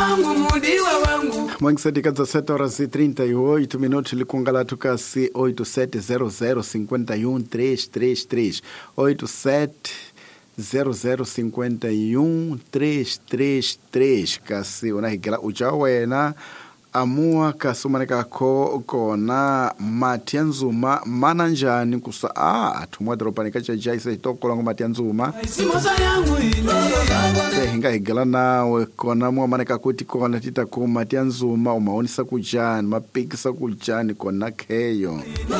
Mwangisati za 7 horas e 38 minutos likungala tukasi 87005133 87005133 kasi unahigela ujawena amua kasumaneka kona Matianzuma mananjani kusa atumwa dropani kacha jaisa itoko langu Matianzuma hinga higela nawe kona mua maneka kuti kona tita ku Matianzuma umaonisa kujani mapikisa kujani kona keyo